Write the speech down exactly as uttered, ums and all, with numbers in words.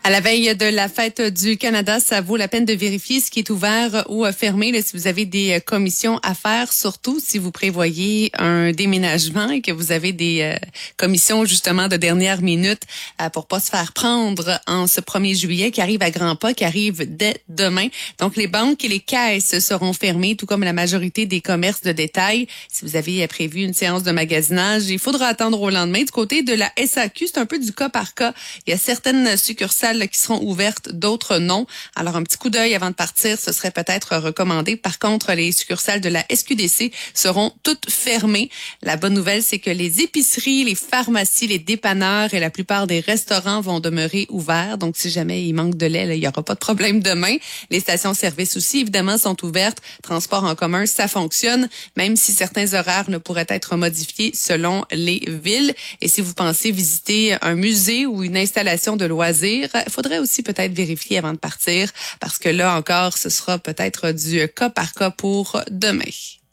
À la veille de la fête du Canada, ça vaut la peine de vérifier ce qui est ouvert ou fermé. Là, si vous avez des commissions à faire, surtout si vous prévoyez un déménagement et que vous avez des euh, commissions justement de dernière minute euh, pour pas se faire prendre en ce premier juillet qui arrive à grands pas, qui arrive dès demain. Donc, les banques et les caisses seront fermées, tout comme la majorité des commerces de détail. Si vous avez prévu une séance de magasinage, il faudra attendre au lendemain. Du côté de la S A Q, c'est un peu du cas par cas. Il y a certaines succursales qui seront ouvertes, d'autres non. Alors, un petit coup d'œil avant de partir, ce serait peut-être recommandé. Par contre, les succursales de la S Q D C seront toutes fermées. La bonne nouvelle, c'est que les épiceries, les pharmacies, les dépanneurs et la plupart des restaurants vont demeurer ouverts. Donc, si jamais il manque de lait, là, il n'y aura pas de problème demain. Les stations-service aussi, évidemment, sont ouvertes. Transport en commun, ça fonctionne, même si certains horaires ne pourraient être modifiés selon les villes. Et si vous pensez visiter un musée ou une installation de loisirs, il faudrait aussi peut-être vérifier avant de partir parce que là encore, ce sera peut-être du cas par cas pour demain.